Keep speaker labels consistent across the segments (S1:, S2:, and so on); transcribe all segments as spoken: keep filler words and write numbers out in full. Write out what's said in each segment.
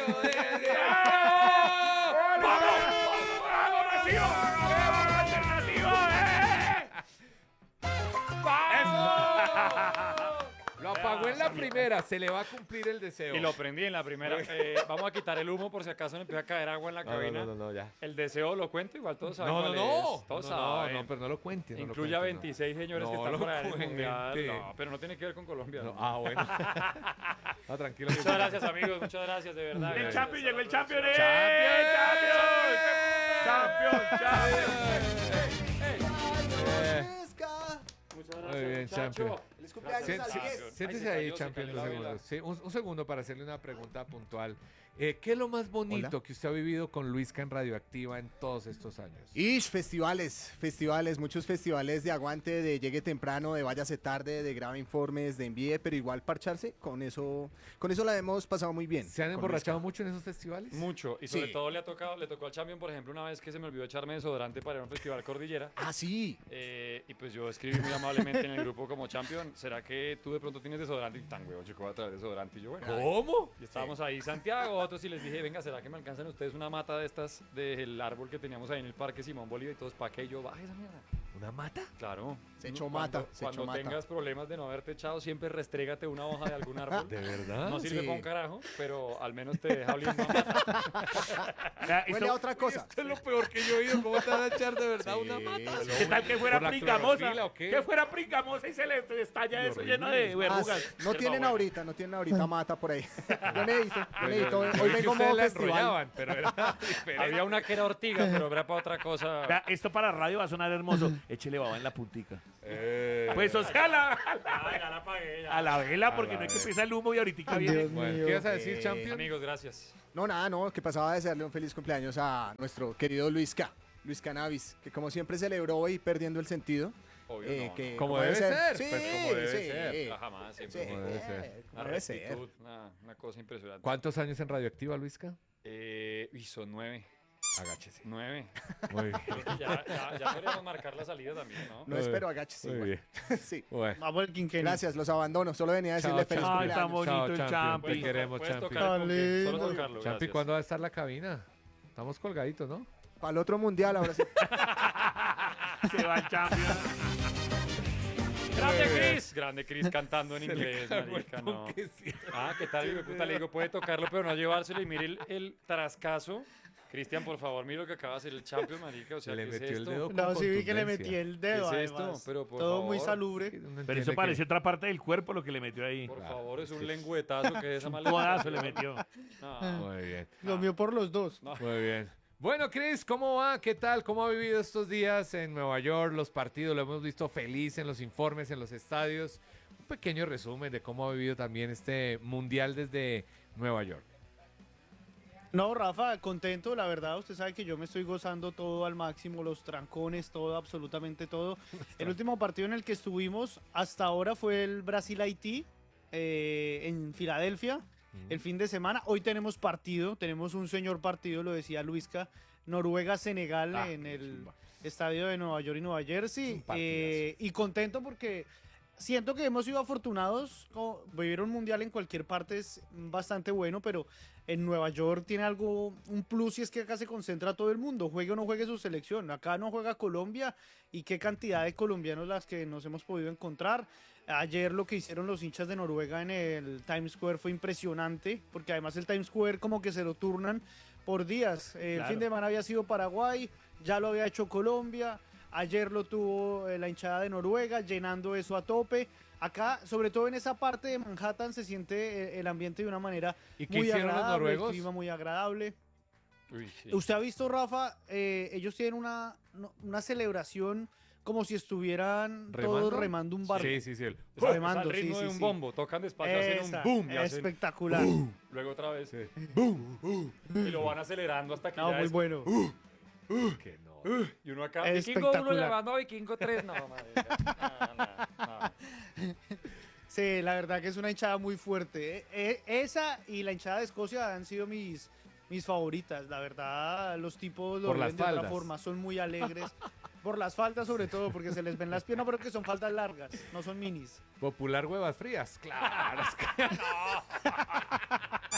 S1: deseo de... Lo apagó en la primera, se le va a cumplir el deseo.
S2: Y lo prendí en la primera. Eh, vamos a quitar el humo por si acaso me empieza a caer agua en la
S1: No,
S2: cabina.
S1: no, no, no, ya.
S2: El deseo lo cuento, igual todos saben
S1: No, no,
S2: cuál
S1: no.
S2: es. Todos
S1: no, no,
S2: saben.
S1: no, pero no lo cuente. No
S2: Incluye
S1: lo
S2: a
S1: cuente,
S2: veintiséis
S1: no.
S2: señores
S1: No
S2: que están
S1: lo
S2: fuera del
S1: cuente.
S2: mundial. No, pero no tiene que ver con Colombia.
S1: No,
S2: No.
S1: ah, bueno. No, tranquilo.
S2: Muchas gracias, amigos. Muchas gracias, de verdad.
S3: El
S2: Gracias.
S3: champion, llegó el champion. ¡eh!
S1: ¡Champion!
S3: ¡Champion! ¡Champion!
S1: Eh,
S2: Muchas
S1: Muy
S2: gracias,
S1: bien,
S2: muchacho.
S1: champion.
S4: Feliz cumpleaños
S1: Sien-
S4: al
S1: sien-
S4: diez.
S1: Siéntese
S2: Ay, se
S1: ahí,
S2: cayó, se
S1: champion,
S2: cayó
S1: un
S2: la
S1: segundo.
S2: vela.
S1: Sí, un, un segundo para hacerle una pregunta puntual. Eh, ¿Qué es lo más bonito
S4: Hola.
S1: que usted ha vivido con Luisca en Radioactiva en todos estos años?
S4: Ish, festivales, festivales, muchos festivales de aguante, de llegue temprano, de váyase tarde, de grave informes, de envíe, pero igual parcharse, con eso, con eso la hemos pasado muy bien.
S1: ¿Se han
S4: con
S1: emborrachado mucho en esos festivales?
S2: Mucho. Y sobre
S4: Sí.
S2: todo le ha tocado, le tocó al champion, por ejemplo, una vez que se me olvidó echarme desodorante para ir a un festival Cordillera.
S4: Ah, sí.
S2: Eh, y pues yo escribí muy amablemente en el grupo como champion, ¿será que tú de pronto tienes desodorante? Y tan huevo, chico, voy a traer desodorante. Y yo, bueno.
S1: ¿Cómo?
S2: Y estábamos ahí, Santiago, otros, y les dije, venga, ¿será que me alcanzan ustedes una mata de estas del árbol que teníamos ahí en el Parque Simón Bolívar? Y todos, ¿para qué? Y yo, baja esa mierda.
S1: ¿Una mata?
S2: Claro.
S4: Se echó
S2: Cuando-
S4: mata, se
S2: Cuando
S4: echó mata.
S2: tengas problemas de no haberte echado, siempre restrégate una hoja de algún árbol.
S1: ¿De verdad?
S2: No sirve
S4: Sí.
S2: para un carajo, pero al menos te deja oliendo a mata.
S3: Vea,
S4: Huele
S3: esto-
S4: a otra cosa.
S1: Esto es lo peor que yo he oído. ¿Cómo te van a echar de verdad
S4: Sí,
S1: una mata?
S4: sí.
S3: ¿Qué tal que fuera
S1: ¿Por la
S3: pringamosa?
S1: clorofila o qué?
S3: Que fuera pringamosa y se le estalla eso
S1: horrible.
S3: lleno de
S4: Ah,
S3: verrugas.
S4: no tienen
S2: buena.
S4: ahorita, no tienen ahorita mata por ahí. Yo necesito, yo
S1: Pues,
S4: necesito.
S1: yo vi
S4: Hoy
S1: que
S4: vengo
S1: ustedes
S4: modo
S1: la
S4: festival.
S1: enrollaban, pero era diferente.
S2: Había una que era ortiga, pero era para otra cosa.
S3: Vea, esto para radio va a sonar hermoso. Échele baba en la puntica.
S1: Eh,
S3: Pues, o sea, a la, a
S2: Ah,
S3: la,
S2: ya la apagué, ya.
S3: a la vela,
S1: A
S3: porque
S1: la
S3: no hay que
S1: vela.
S3: pisar el humo y ahorita viene.
S1: bueno, ¿qué ibas a decir,
S4: Eh,
S1: champion?
S2: Amigos, gracias.
S4: No, nada, no, que pasaba de desearle un feliz cumpleaños a nuestro querido Luis K. Luis Cannabis, que como siempre celebró hoy perdiendo el sentido.
S2: Obvio,
S4: eh,
S2: no,
S4: que,
S2: no.
S1: Como debe ser,
S4: Sí,
S1: pues, como debe
S4: sí,
S1: ser.
S2: Ah, jamás, siempre.
S4: sí,
S1: Como debe ser.
S4: como
S2: Una
S4: debe ser.
S2: rectitud, una, una cosa impresionante.
S1: ¿Cuántos años en Radioactiva, Luisca?
S2: Eh, y son nueve.
S1: Agáchese.
S2: Nueve.
S1: Muy bien.
S2: Creo que ya, ya, ya podríamos marcar la salida también, ¿no?
S4: No espero agáchese.
S1: Muy
S4: igual.
S1: bien.
S4: Sí.
S1: Bueno.
S5: Vamos al quinquenio.
S4: Gracias, los abandono. Solo venía a decirle
S1: Chao,
S4: feliz
S1: chao.
S3: Ay, tan
S4: cumpleaños.
S3: bonito el
S1: Chao,
S3: champi.
S1: Champi. Te queremos,
S2: Puedes
S1: champi.
S2: tocar con que- Solo
S5: Lindo.
S2: tocarlo,
S1: Champi,
S2: gracias.
S1: ¿cuándo va a estar la cabina? Estamos colgaditos, ¿no?
S4: Para el otro mundial, ahora sí.
S3: Se va el champion.
S2: Grande Chris. Grande Chris cantando en
S1: Se le
S2: inglés,
S1: cargó el
S2: marica, no.
S1: ponquecito.
S2: Ah, ¿qué tal? hijo de puta? Le digo, puede tocarlo, pero no llevárselo y mire el, el trascaso. Cristian, por favor, mire lo que acaba de hacer el champion, marica. O sea,
S1: Le
S2: ¿qué es
S1: metió el
S2: esto?
S1: dedo.
S5: No,
S1: con
S5: sí vi que le
S1: contundencia.
S5: metí el
S2: ¿Qué
S5: dedo,
S2: es esto?
S5: además.
S2: Pero, por
S5: Todo muy
S2: favor.
S5: salubre.
S1: Uno
S3: Pero
S1: entiende
S3: eso
S1: que-
S3: parece otra parte del cuerpo lo que le metió ahí.
S2: Por
S1: Claro,
S2: favor, es
S1: es
S2: un
S1: que-
S2: lengüetazo que es esa
S3: Un
S2: maleta.
S3: codazo le metió.
S2: No.
S1: Muy bien.
S5: Lo mío por los dos.
S1: Muy bien. Bueno, Chris, ¿cómo va? ¿Qué tal? ¿Cómo ha vivido estos días en Nueva York? Los partidos, lo hemos visto feliz en los informes, en los estadios. Un pequeño resumen de cómo ha vivido también este mundial desde Nueva York.
S5: No, Rafa, contento, la verdad, usted sabe que yo me estoy gozando todo al máximo, los trancones, todo, absolutamente todo. El último partido en el que estuvimos hasta ahora fue el Brasil-Haití eh, en Filadelfia, el fin de semana. Hoy tenemos partido, tenemos un señor partido, lo decía Luisca, Noruega-Senegal
S1: Ah,
S5: en
S1: qué
S5: el
S1: chimba.
S5: estadio de Nueva York y Nueva
S1: Es
S5: Jersey.
S1: un partidazo.
S5: Eh, y contento porque siento que hemos sido afortunados. Como vivir un mundial en cualquier parte es bastante bueno, pero en Nueva York tiene algo, un plus, y es que acá se concentra todo el mundo, juegue o no juegue su selección. Acá no juega Colombia, y qué cantidad de colombianos las que nos hemos podido encontrar. Ayer lo que hicieron los hinchas de Noruega en el Times Square fue impresionante, porque además el Times Square como que se lo turnan por días. El
S3: Claro.
S5: fin de semana había sido Paraguay, ya lo había hecho Colombia. Ayer lo tuvo eh, la hinchada de Noruega, llenando eso a tope. Acá, sobre todo en esa parte de Manhattan, se siente eh, el ambiente de una manera
S1: ¿Y qué
S5: muy
S1: hicieron los
S5: agradable,
S1: noruegos?
S5: el clima muy agradable.
S2: Uy, sí.
S5: ¿Usted ha visto, Rafa? Eh, ellos tienen una, no- una celebración como si estuvieran todos remando un barco.
S1: Sí, sí, sí. el-
S2: Es al-
S5: remando,
S2: es al ritmo
S5: sí,
S2: de
S5: sí,
S2: un
S5: sí.
S2: bombo, tocan despacio, hacen
S5: Esa,
S2: un boom y hacen
S5: espectacular.
S2: luego otra vez.
S1: Sí.
S2: Y lo van acelerando hasta que
S5: No,
S2: ya
S5: muy
S2: es-
S5: bueno.
S1: Que no.
S2: Y uno acá, Vikingo
S5: Espectacular.
S2: uno llevando a Vikingo tres. No, madre. No, no, no.
S5: Sí, la verdad que es una hinchada muy fuerte. Eh, eh, esa y la hinchada de Escocia han sido mis, mis favoritas. La verdad, los tipos lo
S1: Por las
S5: viven de otra
S1: faldas.
S5: forma, son muy alegres. Por las faltas sobre todo, porque se les ven las piernas, pero que son faltas largas, no son minis.
S1: Popular huevas frías. Claro. es que-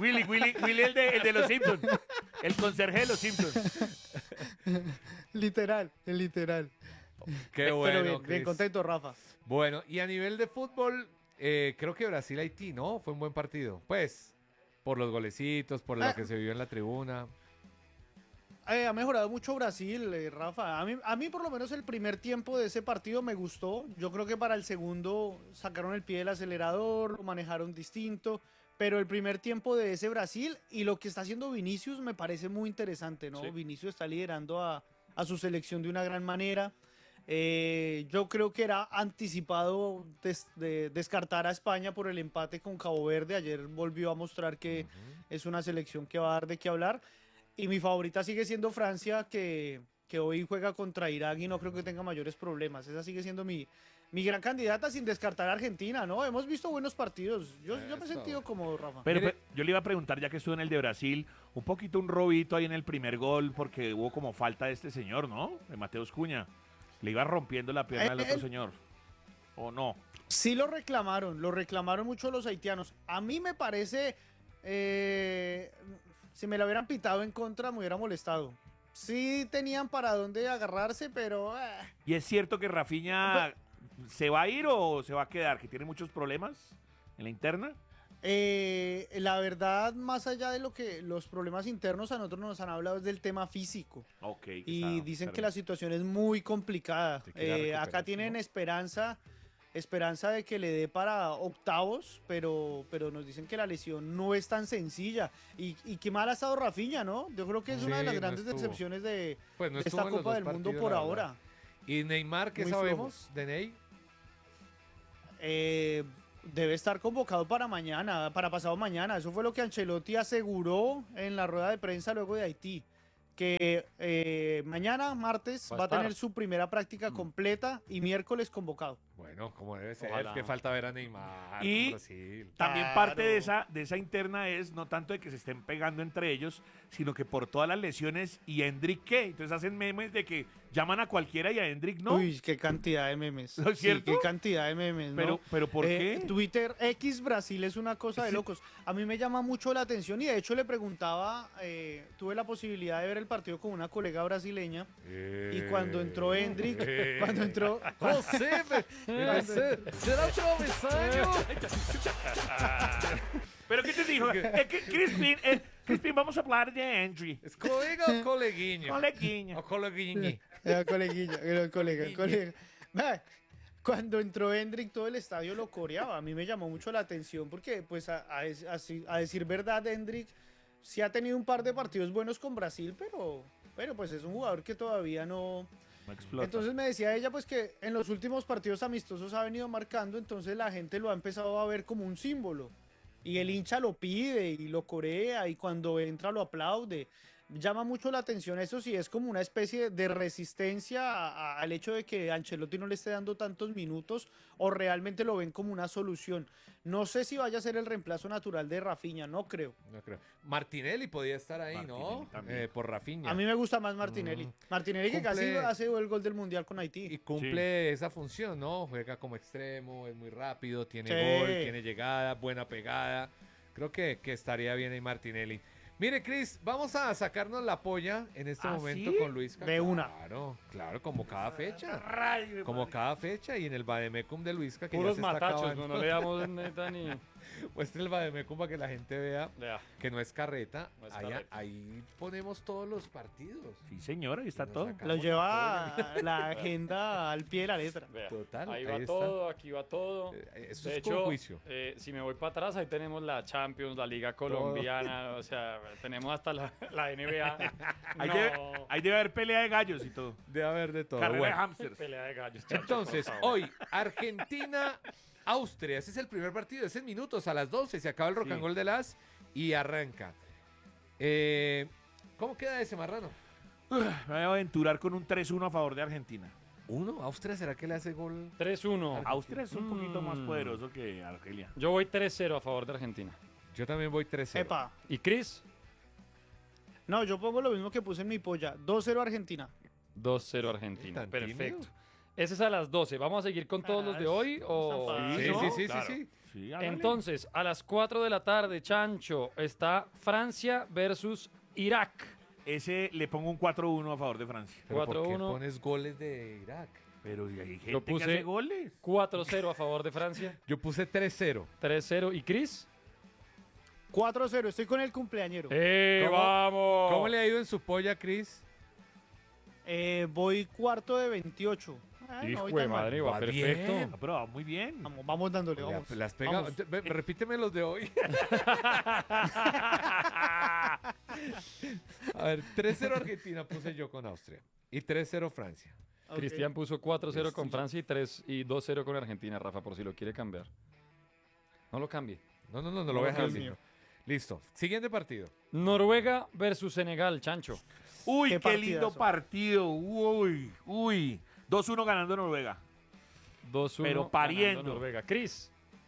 S3: Willy, Willy, Willy el de, el de los Simpsons. El conserje de los Simpsons.
S5: Literal, literal.
S1: Qué
S5: Pero
S1: bueno,
S5: bien, bien
S1: Cris.
S5: contento, Rafa.
S1: Bueno, y a nivel de fútbol, eh, creo que Brasil-Haití, ¿no? Fue un buen partido. Pues, por los golecitos, por lo
S5: Ah.
S1: que se vivió en la tribuna.
S5: Eh, ha mejorado mucho Brasil, eh, Rafa. A mí, a mí por lo menos el primer tiempo de ese partido me gustó. Yo creo que para el segundo sacaron el pie del acelerador, lo manejaron distinto. Pero el primer tiempo de ese Brasil y lo que está haciendo Vinicius me parece muy interesante, ¿no?
S2: Sí.
S5: Vinicius está liderando a, a su selección de una gran manera. Eh, yo creo que era anticipado des- de descartar a España por el empate con Cabo Verde. Ayer volvió a mostrar que es una selección que va a dar de qué hablar. Y mi favorita sigue siendo Francia, que, que hoy juega contra Irak y no creo que tenga mayores problemas. Esa sigue siendo mi, mi gran candidata sin descartar a Argentina, ¿no? Hemos visto buenos partidos. Yo, yo me he
S1: Eso.
S5: sentido cómodo, Rafa.
S3: Pero,
S1: Mire-
S3: pero yo le iba a preguntar, ya que estuvo en el de Brasil, un poquito un robito ahí en el primer gol, porque hubo como falta de este señor, ¿no? De Mateus Cuña. Le iba rompiendo la pierna al
S5: Eh,
S3: otro
S5: él-
S3: señor. ¿O no?
S5: Sí lo reclamaron, lo reclamaron mucho los haitianos. A mí me parece, eh, si me lo hubieran pitado en contra me hubiera molestado. Sí tenían para dónde agarrarse, pero... eh,
S3: ¿Y es cierto que Rafinha se va a ir o se va a quedar? ¿Que tiene muchos problemas en la interna?
S5: Eh, la verdad, más allá de lo que los problemas internos a nosotros nos han hablado es del tema físico.
S3: Ok. que
S5: Y
S3: está
S5: dicen que
S3: enfermo.
S5: la situación es muy complicada.
S1: Se quiere
S5: Eh,
S1: recuperar,
S5: acá tienen
S1: ¿no?
S5: esperanza, esperanza de que le dé para octavos, pero, pero nos dicen que la lesión no es tan sencilla. Y, y qué mal ha estado Rafinha, ¿no? Yo creo que es una de
S1: Sí,
S5: las
S1: no
S5: grandes
S1: estuvo.
S5: decepciones de,
S1: Pues no
S5: de
S1: estuvo
S5: esta
S1: en los
S5: Copa
S1: dos
S5: del Mundo
S1: partidos,
S5: por
S1: la verdad.
S5: ahora.
S1: ¿Y Neymar, qué
S5: Muy
S1: sabemos de Ney?
S5: Eh, debe estar convocado para mañana, para pasado mañana. Eso fue lo que Ancelotti aseguró en la rueda de prensa luego de Haití. Que eh, mañana, martes,
S2: Va a
S5: va a tener
S2: estar.
S5: su primera práctica
S3: Mm.
S5: completa y miércoles convocado.
S1: Bueno, como debe ser.
S2: Ojalá.
S1: Qué falta ver a Neymar
S3: Y-
S1: con Brasil.
S3: También
S5: Claro.
S3: parte de esa, de esa interna es no tanto de que se estén pegando entre ellos, sino que por todas las lesiones y Endrick qué. Entonces hacen memes de que llaman a cualquiera y a Endrick no.
S5: Uy, qué cantidad de memes.
S3: ¿No es
S5: Sí,
S3: cierto?
S5: qué cantidad de memes, ¿no?
S3: pero, pero ¿por
S5: Eh,
S3: qué?
S5: Twitter X Brasil es una cosa de
S3: Sí.
S5: locos. A mí me llama mucho la atención y de hecho le preguntaba, eh, tuve la posibilidad de ver el partido con una colega brasileña y cuando entró Endrick,
S1: Eh.
S5: cuando entró...
S1: José, pe- José, ¿será un travesaño?
S3: ¿Pero qué te dijo? Eh, que- Crispin, eh, Crispin, vamos a hablar de Endrick.
S1: ¿Es colega o coleguinho?
S3: Coleguinha.
S1: O coleguinho.
S5: Era coleguilla, era colega, colega. Ve, cuando entró Endrick todo el estadio lo coreaba. A mí me llamó mucho la atención porque, pues, a, a es- así- a decir verdad, Endrick sí ha tenido un par de partidos buenos con Brasil, pero, pero pues es un jugador que todavía no...
S3: No explota.
S5: Entonces me decía ella, pues, que en los últimos partidos amistosos ha venido marcando, entonces la gente lo ha empezado a ver como un símbolo. Y el hincha lo pide y lo corea y cuando entra lo aplaude. Llama mucho la atención eso, sí es como una especie de resistencia a- a- al hecho de que Ancelotti no le esté dando tantos minutos o realmente lo ven como una solución. No sé si vaya a ser el reemplazo natural de Rafinha, no creo.
S1: No creo. Martinelli podía estar ahí, ¿no?
S3: Martinelli también.
S1: Eh, por Rafinha.
S5: A mí me gusta más Martinelli.
S1: Mm.
S5: Martinelli que casi
S1: Cumple-
S5: hace el gol del Mundial con Haití.
S1: Y cumple esa función, ¿no? Juega como extremo, es muy rápido, tiene
S5: Sí.
S1: gol, tiene llegada, buena pegada. Creo que, que estaría bien ahí Martinelli. Mire, Cris, vamos a sacarnos la polla en este
S3: ¿Ah,
S1: momento
S3: sí?
S1: con Luis.
S5: De una.
S1: Claro, claro, como cada fecha.
S3: Ray,
S1: Como cada fecha y en el Bademecum de Luisca que
S2: Puros
S1: ya se está
S2: matachos,
S1: acabando.
S2: no, no le damos neta ni...
S1: Muestre el Bademecum para que la gente vea
S2: Vea,
S1: que no es carreta.
S2: No es
S1: Ahí-
S2: carreta.
S1: ahí ponemos todos los partidos.
S3: Sí, señor, ahí está
S1: Nos
S3: todo.
S1: sacamos
S5: Lo lleva la agenda al pie de la letra.
S2: vea.
S1: Total,
S2: Ahí
S1: ahí
S2: va
S1: está.
S2: todo, aquí va todo.
S1: Eh, Eso
S2: De
S1: es con
S2: hecho,
S1: juicio.
S2: eh, si me voy para atrás, ahí tenemos la Champions, la Liga Colombiana, o sea, tenemos hasta la, la N B A.
S3: Ahí,
S2: No,
S3: debe, ahí debe haber pelea de gallos y todo.
S1: Debe haber de todo.
S3: Carrera
S1: Bueno.
S3: de hamsters.
S2: pelea de gallos. chacho,
S1: Entonces,
S2: por favor.
S1: hoy, Argentina, Austria. Ese es el primer partido. Es en minutos, a las doce. Se acaba el rock
S3: Sí.
S1: and roll de las y arranca. Eh, ¿Cómo queda ese marrano?
S3: Me voy a aventurar con un tres uno a favor de Argentina.
S1: ¿Uno? ¿Austria será que le hace gol?
S2: tres uno.
S3: Austria es un poquito más
S2: Mm.
S3: poderoso que Argelia.
S2: Yo voy tres cero a favor de Argentina.
S1: Yo también voy tres cero.
S5: Epa.
S2: ¿Y Chris?
S5: No, yo pongo lo mismo que puse en mi polla. dos cero Argentina.
S2: dos cero Argentina.
S1: ¿Tan tímido?
S2: Perfecto. Ese es a las doce. ¿Vamos a seguir con todos los de
S5: Ah,
S2: hoy
S5: es-
S2: o...?
S5: están
S1: Sí,
S3: Sí, ¿no?
S1: sí, sí,
S3: Claro.
S1: sí, sí.
S3: Sí, hágale.
S2: Entonces, a las cuatro de la tarde, Chancho, está Francia versus Irak.
S3: Ese le pongo un cuatro uno a favor de Francia.
S1: Pero ¿por qué
S2: cuatro uno.
S1: pones goles de Irak?
S3: Pero hay gente
S2: Lo
S3: que
S2: puse-
S3: hace goles.
S2: cuatro cero a favor de Francia.
S1: Yo puse tres cero.
S2: tres cero. ¿Y Cris?
S5: cuatro cero, estoy con el cumpleañero.
S2: ¡Eh,
S1: ¿Cómo-
S2: vamos!
S1: ¿Cómo le ha ido en su polla, Cris?
S5: Eh, voy cuarto de veintiocho. Ay, no
S2: Hijo
S5: voy
S2: de
S5: tan mal.
S2: madre, va
S1: Va
S2: perfecto.
S1: bien.
S3: Ah, pero va muy bien.
S5: Vamos, vamos dándole,
S1: Le-
S5: vamos.
S1: Las pega.
S5: Vamos.
S1: Ve- repíteme los de hoy. A ver, tres cero Argentina puse yo con Austria. Y tres cero Francia.
S5: Ok.
S2: Cristian puso cuatro cero con Francia y, tres y dos cero con Argentina, Rafa, por si lo quiere cambiar. No lo cambie.
S1: No, no, no, no lo voy a dejar
S5: Dios
S1: así.
S5: mío.
S1: Listo. Siguiente partido.
S2: Noruega versus Senegal, Chancho.
S3: Uy, qué,
S5: Qué
S3: lindo
S5: partidazo.
S3: partido. Uy, uy. dos uno ganando Noruega.
S2: dos uno.
S3: Pero pariendo.
S2: ganando Noruega. Cris.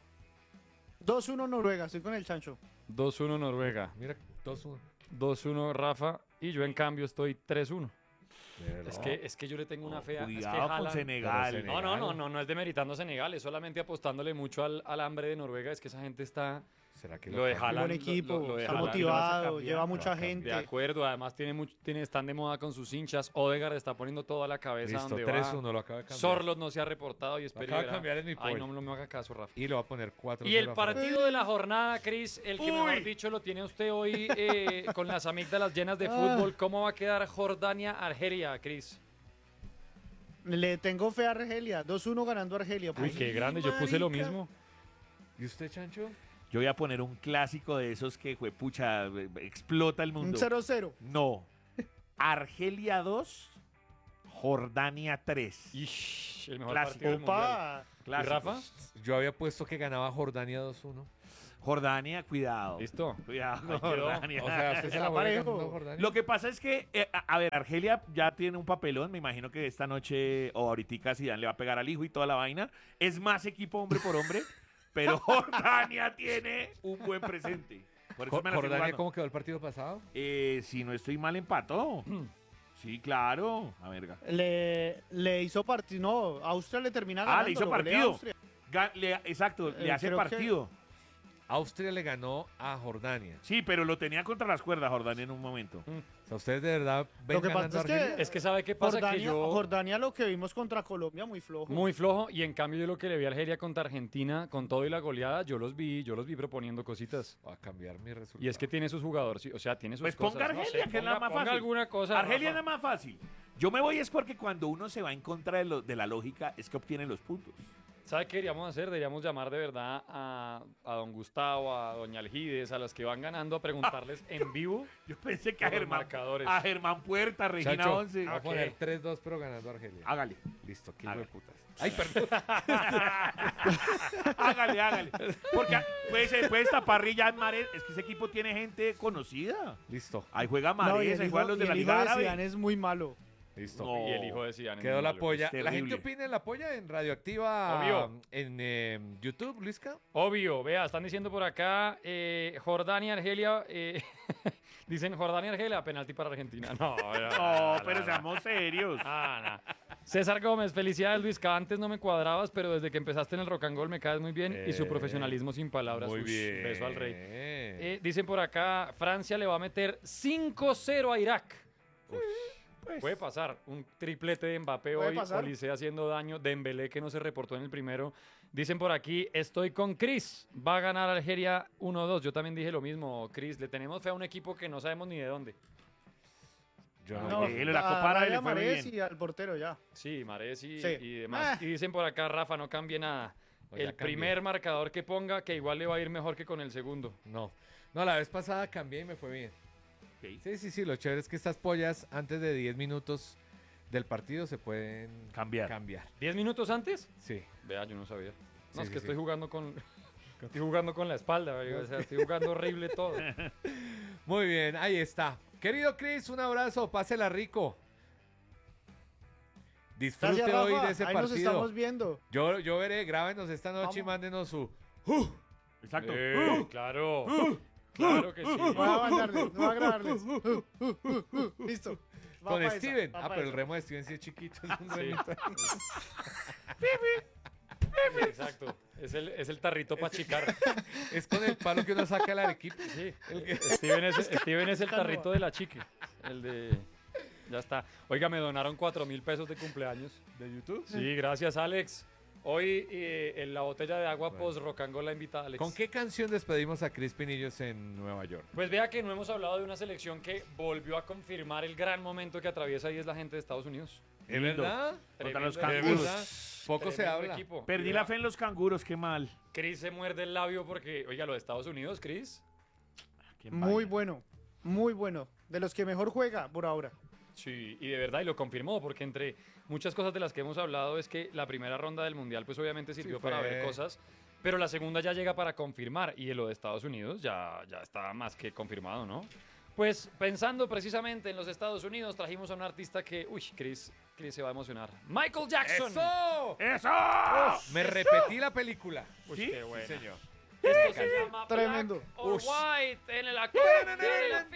S5: dos uno Noruega, estoy con el chancho.
S2: dos uno Noruega.
S1: Mira, dos uno.
S2: dos uno Rafa. Y yo, en cambio, estoy tres uno.
S1: De verdad.
S2: Es que, es que yo le tengo una fea. es que
S3: Cuidado con
S2: Haaland-
S3: Senegal.
S1: Pero
S2: No, no, no, no, no es demeritando a Senegal, es solamente apostándole mucho al, al hambre de Noruega. Es que esa gente está
S1: ¿Será que
S2: lo de
S1: cambia?
S2: Haaland,
S5: Buen equipo,
S2: lo- lo de
S5: está
S2: Haaland.
S5: motivado,
S3: cambiar,
S5: lleva
S3: lo
S5: mucha
S1: va a cambiar.
S5: gente.
S2: de acuerdo. Además, tiene mucho, tiene, están de moda con sus hinchas. Odegaard está poniendo toda la cabeza
S1: Listo,
S2: donde
S1: tres
S2: va.
S1: uno lo acaba de cambiar.
S2: Sorlot no se ha reportado y espero.
S1: acaba de
S2: y verá.
S1: cambiar en mi
S2: Ay,
S1: poll.
S2: no, no me haga caso, Rafa.
S1: Y lo va a poner cuatro
S2: Y el partido de la jornada, Cris, el que mejor dicho lo tiene usted hoy eh, con las amígdalas llenas de
S5: Ah.
S2: fútbol. ¿Cómo va a quedar Jordania-Argelia, Cris?
S5: Le tengo fe a Argelia, dos uno ganando Argelia.
S2: Uy,
S5: pues.
S2: qué grande, yo puse lo
S1: marica.
S2: mismo.
S1: ¿Y usted, Chancho?
S3: Yo voy a poner un clásico de esos que, pucha, explota el
S5: Un
S3: mundo.
S5: cero cero.
S3: No. Argelia dos, Jordania tres.
S2: Ish, el mejor
S3: Clásico.
S2: partido del mundial.
S5: Opa.
S2: ¿Y Rafa?
S1: Yo había puesto que ganaba Jordania dos uno.
S3: Jordania, cuidado.
S2: Listo.
S3: Cuidado,
S2: Ahí quedó.
S3: Jordania.
S1: O sea, usted se
S5: Está
S1: la vuelve
S5: parejo.
S1: ganando Jordania.
S3: Lo que pasa es que, eh, a, a ver, Argelia ya tiene un papelón. Me imagino que esta noche o ahorita Zidane le va a pegar al hijo y toda la vaina. Es más equipo hombre por hombre, pero Jordania tiene un buen presente. Por eso
S1: Jo-
S3: me la estoy
S1: ¿Jordania
S3: jugando.
S1: cómo quedó el partido pasado?
S3: Eh, si no estoy mal, empató. Sí, claro. A verga.
S5: Le, le hizo partido. No, Austria le termina
S3: Ah,
S5: ganando.
S3: le hizo
S5: lo golea
S3: partido.
S5: Austria.
S3: Ga- le- exacto, le
S5: Eh,
S3: hace
S5: creo que-
S3: partido.
S1: Austria le ganó a Jordania.
S3: Sí, pero lo tenía contra las cuerdas Jordania en un momento.
S1: O sea, ustedes de verdad ven
S5: Lo que
S1: ganando
S5: pasa
S1: a
S5: es que-
S1: Argelia.
S2: Es que sabe qué pasa que
S5: Jordania,
S2: yo
S5: Jordania lo que vimos contra Colombia, muy flojo.
S2: muy flojo y en cambio yo lo que le vi a Argelia contra Argentina con todo y la goleada, yo los vi, yo los vi proponiendo cositas.
S1: Va a cambiar mi resultado.
S2: Y es que tiene sus jugadores, sí, o sea, tiene sus
S3: Pues
S2: cosas.
S3: ponga
S2: no
S3: Argelia,
S2: sé,
S3: que es la
S2: ponga-
S3: más
S2: ponga
S3: fácil.
S2: alguna cosa.
S3: Argelia es
S2: Rafa.
S3: la más fácil. Yo me voy es porque cuando uno se va en contra de, lo- de la lógica es que obtiene los puntos.
S2: ¿Sabe qué deberíamos hacer? Deberíamos llamar de verdad a, a don Gustavo, a doña Algides, a las que van ganando a preguntarles en vivo.
S3: Yo pensé que a
S2: Por los
S3: Germán,
S2: marcadores.
S3: a Germán Puerta, Regina
S1: Chancho,
S3: once.
S1: va a
S2: Ok.
S1: poner tres dos pero ganando a Argelia.
S3: Hágale.
S1: Listo, qué hijo de
S3: Hágale.
S1: putas. Ay, perdón.
S3: hágale, hágale. Porque puede, ser- puede esta parrilla en Mares. Es que ese equipo tiene gente conocida.
S1: Listo,
S3: Ahí juega
S5: No, y
S3: Mares,
S5: el
S3: ahí
S5: hijo,
S3: juegan los
S5: y
S3: de la
S5: el hijo
S3: Liga
S5: de
S3: Árabe.
S5: Zidane es muy malo.
S1: listo.
S3: No.
S2: Y el hijo de Zidane. es
S1: Quedó
S2: muy
S1: la
S2: malo.
S1: polla.
S3: es
S1: La gente
S3: terrible.
S1: opina en la polla en Radioactiva
S2: Obvio.
S1: en eh, YouTube, Luisca.
S2: Obvio, vea, están diciendo por acá eh, Jordania, Argelia. eh, dicen Jordania, Argelia, penalti para Argentina. No,
S3: No, pero seamos serios.
S2: Ah, no. César Gómez, felicidades Luis, que antes no me cuadrabas, pero desde que empezaste en el rock and roll me caes muy bien y su
S1: Eh,
S2: profesionalismo sin palabras.
S1: Muy
S2: Ush,
S1: bien.
S2: Beso al rey. Eh, dicen por acá, Francia le va a meter cinco cero a Irak.
S3: Pues,
S2: Puede pasar, un triplete de Mbappé
S5: Puede
S2: hoy,
S5: pasar.
S2: Olise haciendo daño, Dembélé que no se reportó en el primero. Dicen por aquí, estoy con Chris, va a ganar Algeria uno dos. Yo también dije lo mismo, Chris, le tenemos fe a un equipo que no sabemos ni de dónde.
S1: Yo no,
S3: No,
S1: no,
S3: eh, la
S5: a
S3: Copa Árabe
S5: Raya
S3: le fue muy
S5: Mahrez
S3: bien.
S5: y al portero ya.
S2: Sí, Mahrez y,
S5: Sí.
S2: y demás.
S5: Ah.
S2: Y dicen por acá, Rafa, no cambie nada.
S1: No, ya
S2: el
S1: cambié.
S2: primer marcador que ponga, que igual le va a ir mejor que con el segundo.
S1: no. No, la vez pasada cambié y me fue bien.
S3: ok.
S1: Sí, sí, sí. Lo chévere es que estas pollas antes de diez minutos del partido se pueden
S3: Cambiar.
S1: cambiar.
S2: ¿Diez minutos antes?
S1: Sí.
S2: Vea, yo no sabía. No,
S1: Sí,
S2: es
S1: sí,
S2: que
S1: sí.
S2: estoy jugando con... Estoy jugando con la espalda, oiga, o sea, estoy jugando horrible todo.
S1: Muy bien, ahí está. Querido Chris, un abrazo, pásela rico. Disfrute
S5: Gracias,
S1: hoy
S5: Rafa.
S1: de ese
S5: Ahí nos
S1: partido.
S5: estamos viendo.
S1: Yo, yo veré, grábenos esta noche y
S5: Vamos.
S1: mándenos su.
S3: Exacto.
S2: Eh, claro, claro que sí.
S5: Voy a mandarles, voy a grabarles. Uh, uh, uh, uh. Listo. Va
S1: Con
S5: pa' esa,
S1: Steven.
S5: va
S1: Ah,
S5: pa'
S1: pero el
S5: esa.
S1: remo de Steven sí es chiquito. Es un
S2: Sí.
S1: remito.
S2: Exacto. Es el, es el tarrito para chicar.
S1: Es con el palo que uno saca el arequipe.
S2: Sí. Steven es, Steven es el tarrito de la chique. El de... Ya está. Oiga, me donaron cuatro mil pesos de cumpleaños.
S1: ¿De YouTube?
S2: Sí, gracias, Alex. Hoy eh, en la botella de agua
S1: Bueno.
S2: post Rocangola invita a Alex.
S1: ¿Con qué canción despedimos a Cris Pinillos en Nueva York?
S2: Pues vea que no hemos hablado de una selección que volvió a confirmar el gran momento que atraviesa y es la gente de Estados Unidos.
S1: ¿Es
S3: Lindo.
S1: verdad?
S3: Contra los
S2: Tremendo-
S1: ¿De
S3: canguros.
S1: verdad? Poco se
S2: tremendo
S1: habla.
S2: equipo.
S3: Perdí
S2: Y
S3: la
S2: vea,
S3: fe en los canguros, qué mal.
S2: Chris se muerde el labio porque, oiga, lo de Estados Unidos, Chris.
S3: Qué
S5: Muy
S3: vaina.
S5: bueno, muy bueno. De los que mejor juega por ahora.
S2: Sí, y de verdad, y lo confirmó, porque entre muchas cosas de las que hemos hablado es que la primera ronda del Mundial pues obviamente sirvió para
S1: fue-
S2: ver cosas, pero la segunda ya llega para confirmar, y en lo de Estados Unidos ya, ya está más que confirmado, ¿no? Pues pensando precisamente en los Estados Unidos, trajimos a un artista que, uy, Chris, Chris se va a emocionar. Michael Jackson.
S1: ¡Eso!
S3: ¡Eso!
S1: Me repetí la película.
S2: Uy,
S3: ¿Sí?
S2: qué buena.
S1: Sí, señor.
S2: Esto se llama
S5: Tremendo.
S2: Black or
S1: Ush.
S2: White en el
S1: No, no, no,
S2: acordeón
S1: no, no,
S2: de la
S1: no.